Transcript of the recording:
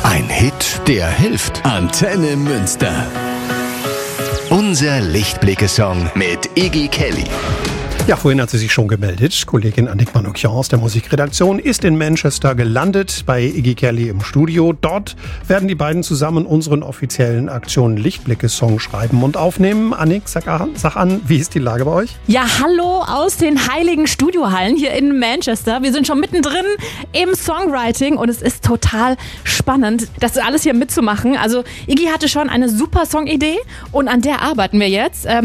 Ein Hit, der hilft. Antenne Münster. Unser Lichtblicke-Song mit Iggy Kelly. Ja, vorhin hat sie sich schon gemeldet. Kollegin Annick Manoukian aus der Musikredaktion ist in Manchester gelandet bei Iggy Kelly im Studio. Dort werden die beiden zusammen unseren offiziellen Aktion Lichtblicke-Song schreiben und aufnehmen. Annick, sag an, wie ist die Lage bei euch? Ja, hallo aus den heiligen Studiohallen hier in Manchester. Wir sind schon mittendrin im Songwriting und es ist total spannend, das alles hier mitzumachen. Also Iggy hatte schon eine super Songidee und an der arbeiten wir jetzt.